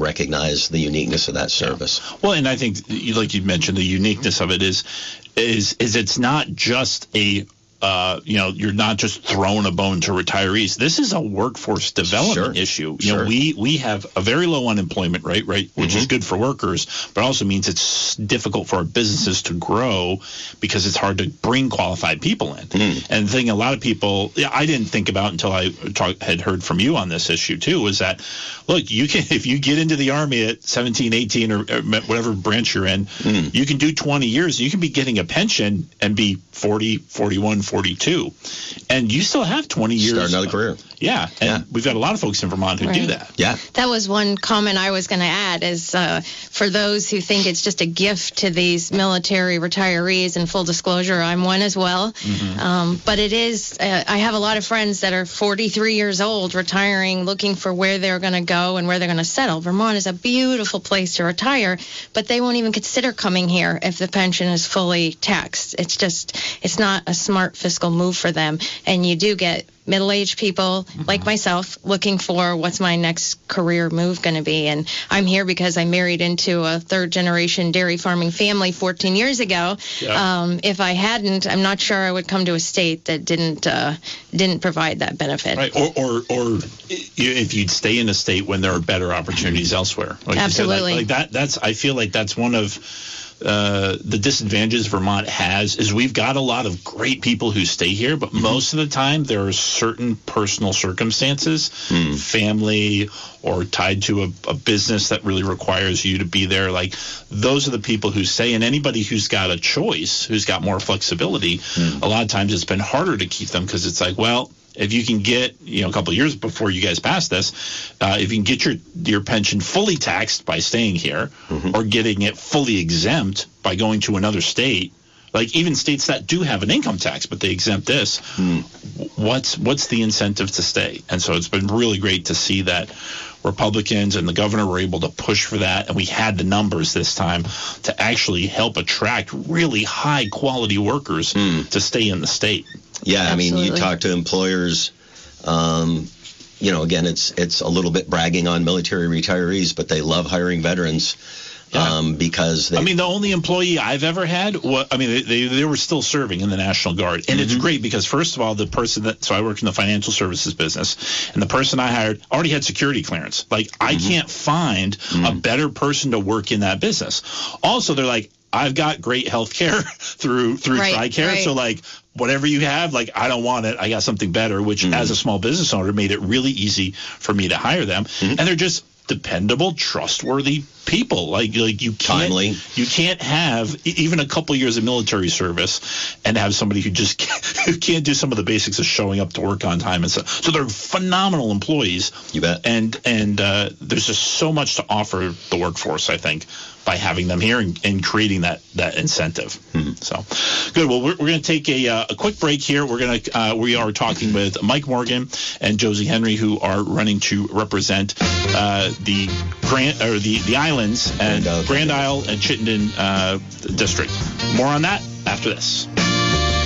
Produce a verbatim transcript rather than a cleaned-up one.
recognize the uniqueness of that service. Yeah. Well, and I think, like you mentioned, the uniqueness of it is is is it's not just a Uh, you know, you're not just throwing a bone to retirees. This is a workforce development sure. issue. You sure. know, we we have a very low unemployment rate, right, which mm-hmm. is good for workers, but also means it's difficult for our businesses to grow because it's hard to bring qualified people in. Mm. And the thing a lot of people, I didn't think about until I talk, had heard from you on this issue too, was that, look, you can if you get into the Army at seventeen, eighteen, or, or whatever branch you're in, mm. you can do twenty years. You can be getting a pension and be forty, forty-one, forty-two, and you still have twenty years. Start another career. Yeah, and yeah. we've got a lot of folks in Vermont who right. do that. Yeah. That was one comment I was going to add is uh, for those who think it's just a gift to these military retirees, and full disclosure, I'm one as well. Mm-hmm. Um, but it is, uh, I have a lot of friends that are forty-three years old, retiring, looking for where they're going to go and where they're going to settle. Vermont is a beautiful place to retire, but they won't even consider coming here if the pension is fully taxed. It's just, it's not a smart fiscal move for them. And you do get middle-aged people mm-hmm. like myself looking for what's my next career move going to be. And I'm here because I married into a third-generation dairy farming family fourteen years ago. Yeah. Um, if I hadn't, I'm not sure I would come to a state that didn't uh, didn't provide that benefit. Right. Or, or, or if you'd stay in a state when there are better opportunities elsewhere. Like Absolutely. You said, like, like that. That's. I feel like that's one of Uh, the disadvantages Vermont has is we've got a lot of great people who stay here, but mm-hmm. most of the time there are certain personal circumstances, mm. family, or tied to a, a business that really requires you to be there. Like, those are the people who stay, and anybody who's got a choice, who's got more flexibility, mm. a lot of times it's been harder to keep them because it's like, well, if you can get, you know, a couple of years before you guys pass this, uh, if you can get your your pension fully taxed by staying here, mm-hmm. or getting it fully exempt by going to another state, like even states that do have an income tax, but they exempt this, mm. what's what's the incentive to stay? And so it's been really great to see that Republicans and the governor were able to push for that, and we had the numbers this time to actually help attract really high-quality workers mm. to stay in the state. Yeah, Absolutely. I mean, you talk to employers, um, you know, again, it's it's a little bit bragging on military retirees, but they love hiring veterans. Yeah. Um, because they, I mean, the only employee I've ever had, was, I mean, they, they they were still serving in the National Guard. And mm-hmm. it's great because, first of all, the person that, so I work in the financial services business, and the person I hired already had security clearance. Like, mm-hmm. I can't find mm-hmm. a better person to work in that business. Also, they're like, I've got great health care through, through right, TRICARE. Right. So, like, whatever you have, like, I don't want it. I got something better, which mm-hmm. as a small business owner made it really easy for me to hire them. Mm-hmm. And they're just dependable, trustworthy people. Like, like you can't, Timely. you can't have even a couple years of military service and have somebody who just can't, who can't do some of the basics of showing up to work on time and stuff. So they're phenomenal employees. You bet. And and uh, there's just so much to offer the workforce, I think, by having them here and, and creating that that incentive. Mm-hmm. So good. Well, we're, we're going to take a, uh, a quick break here. We're going to uh, we are talking with Mike Morgan and Josie Henry, who are running to represent uh, the Grand or the the islands and Grand Isle and Chittenden uh, district. More on that after this.